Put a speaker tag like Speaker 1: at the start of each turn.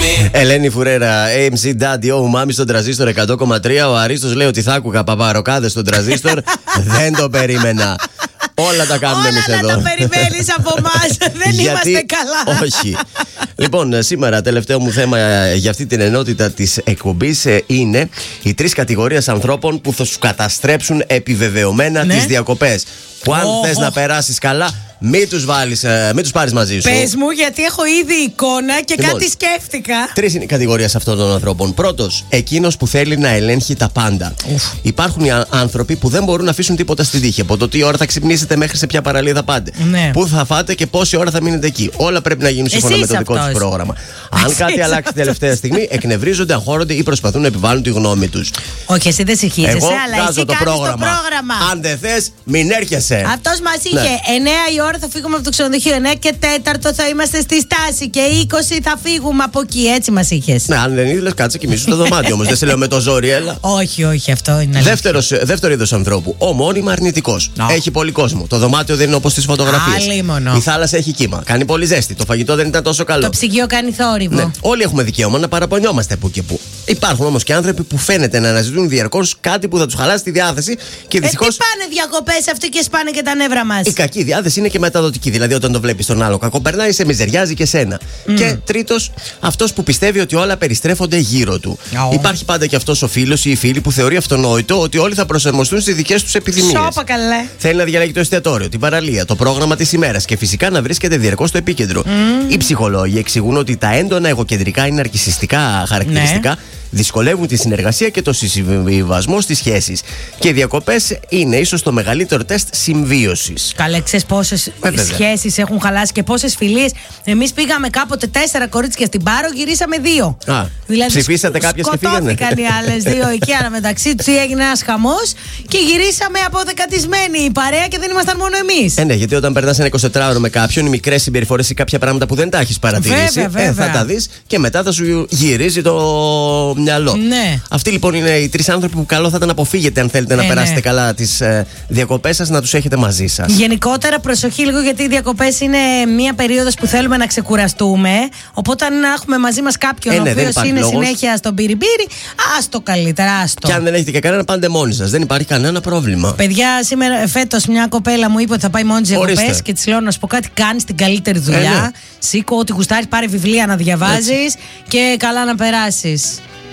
Speaker 1: Ελένη Φουρέρα, AMC Daddy, oh Mami στον τραζίστορ 100,3. Ο Αρίστος λέει ότι θα άκουγα παπαροκάδες στον τραζίστορ. Δεν το περίμενα. Όλα τα κάνουμε εμείς εδώ.
Speaker 2: Όλα τα περιμένεις από εμάς. Δεν είμαστε καλά.
Speaker 1: Όχι. Λοιπόν, σήμερα τελευταίο μου θέμα για αυτή την ενότητα της εκπομπής είναι οι 3 κατηγορίες ανθρώπων που θα σου καταστρέψουν επιβεβαιωμένα τις διακοπές. Που αν θες να περάσεις καλά, μην τους πάρεις μαζί σου.
Speaker 2: Πες μου, γιατί έχω ήδη εικόνα και λοιπόν, κάτι σκέφτηκα.
Speaker 1: 3 είναι οι κατηγορίες αυτών των ανθρώπων. Πρώτος, εκείνος που θέλει να ελέγχει τα πάντα. Υπάρχουν οι άνθρωποι που δεν μπορούν να αφήσουν τίποτα στην τύχη. Από το τι ώρα θα ξυπνήσετε μέχρι σε ποια παραλία θα πάτε. Ναι. Πού θα φάτε και πόση ώρα θα μείνετε εκεί. Όλα πρέπει να γίνουν σύμφωνα με το δικό τους πρόγραμμα. Αν κάτι αλλάξει τελευταία στιγμή, εκνευρίζονται, αγχώρονται ή προσπαθούν να επιβάλλουν τη γνώμη τους.
Speaker 2: Όχι, εσύ δεν συγχύζεσαι, αλλά εσύ
Speaker 1: το πρόγραμμα. Αν δεν θες, μην έρχεσαι.
Speaker 2: Αυτός μας είχε 9 η ώρα θα φύγουμε από το ξενοδοχείο, 9 και 4 θα είμαστε στη στάση και 20 θα φύγουμε από εκεί. Έτσι μας είχες.
Speaker 1: Ναι, αν δεν ήθελες, κάτσε κοιμήσου στο δωμάτιο όμως. Δεν σε λέω με το ζόρι, έλα.
Speaker 2: Όχι, αυτό είναι αλήθεια.
Speaker 1: Δεύτερο είδος ανθρώπου. Ο μόνιμα αρνητικός. Έχει πολύ κόσμο. Το δωμάτιο δεν είναι όπως στις φωτογραφίες. Η θάλασσα έχει κύμα. Κάνει πολύ ζέστη. Το φαγητό δεν ήταν τόσο καλό.
Speaker 2: Το ψυγείο κάνει θόρυβο.
Speaker 1: Ναι. Όλοι έχουμε δικαίωμα να παραπονιόμαστε που και που. Υπάρχουν όμως και άνθρωποι που φαίνεται να αναζητούν διαρκώς κάτι που θα τους χαλάσει τη διάθεση και δυστυχώς.
Speaker 2: Τι πάνε διακοπές αυτοί και σπάνε και τα νεύρα μας.
Speaker 1: Η κακή διάθεση είναι και μεταδοτική. Δηλαδή, όταν το βλέπεις τον άλλο κακό, περνάει, σε μιζεριάζει και σένα. Και τρίτος, αυτός που πιστεύει ότι όλα περιστρέφονται γύρω του. Υπάρχει πάντα και αυτός ο φίλος ή η φίλη που θεωρεί αυτονόητο ότι όλοι θα προσαρμοστούν στις δικές τους επιθυμίες.
Speaker 2: Σώπα καλέ.
Speaker 1: Θέλει να διαλέγει το εστιατόριο, την παραλία, το πρόγραμμα της ημέρας και φυσικά να βρίσκεται διαρκώς στο επίκεντρο. Οι ψυχολόγοι εξηγούν ότι τα έντονα εγωκεντρικά ή ναρκισσιστικά χαρακτηριστικά δυσκολεύουν τη συνεργασία και το συμβιβασμό στις σχέσεις. Και οι διακοπές είναι ίσως το μεγαλύτερο τεστ συμβίωσης.
Speaker 2: Καλέ, ξέρεις πόσες σχέσεις έχουν χαλάσει και πόσες φιλίες. Εμείς πήγαμε κάποτε 4 κορίτσια στην Πάρο, γυρίσαμε 2.
Speaker 1: Δηλαδή, ψηφίσατε κάποιες και φύγανε.
Speaker 2: Σκοτώθηκαν οι άλλες 2 εκεί, αλλά μεταξύ τους έγινε ένας χαμός και γυρίσαμε αποδεκατισμένοι η παρέα και δεν ήμασταν μόνο εμείς.
Speaker 1: Ναι, γιατί όταν περνάς ένα 24ωρο με κάποιον, οι μικρές συμπεριφορές ή κάποια πράγματα που δεν τα έχεις παρατηρήσει, θα τα δεις και μετά θα σου γυρίζει το μυαλό.
Speaker 2: Ναι.
Speaker 1: Αυτοί λοιπόν είναι οι 3 άνθρωποι που καλό θα ήταν να αποφύγετε αν θέλετε να περάσετε καλά τις διακοπές σας, να τους έχετε μαζί σας.
Speaker 2: Γενικότερα προσοχή λίγο, γιατί οι διακοπές είναι μια περίοδος που θέλουμε να ξεκουραστούμε. Οπότε αν έχουμε μαζί μας κάποιον ο οποίος είναι συνέχεια στον πυριμπύρι, άστο καλύτερα, άστο.
Speaker 1: Και αν δεν έχετε και κανένα, πάντε μόνοι σας. Δεν υπάρχει κανένα πρόβλημα.
Speaker 2: Παιδιά, φέτος μια κοπέλα μου είπε ότι θα πάει μόνη στις διακοπές και της λέω να σου πω κάτι, κάνεις την καλύτερη δουλειά. Σήκω ό,τι γουστάρεις, πάρε βιβλία να διαβάζεις και καλά να περάσεις.